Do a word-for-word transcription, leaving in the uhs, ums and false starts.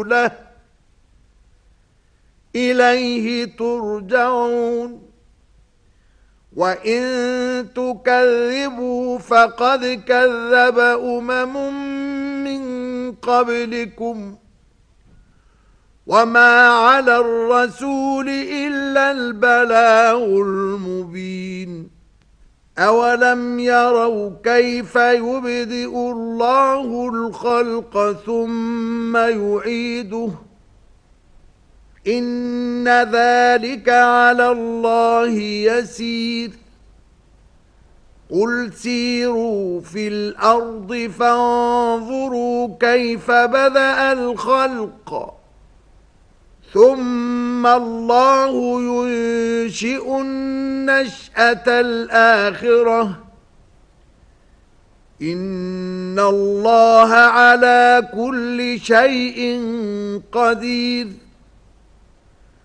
ورسوله إليه ترجعون وإن تكذبوا فقد كذب أمم من قبلكم وما على الرسول إلا البلاغ المبين أولم يروا كيف يبدئ الله الخلق ثم يعيده إن ذلك على الله يسير قل سيروا في الأرض فانظروا كيف بدأ الخلق ثم الله ينشئ النشأة الآخرة إن الله على كل شيء قدير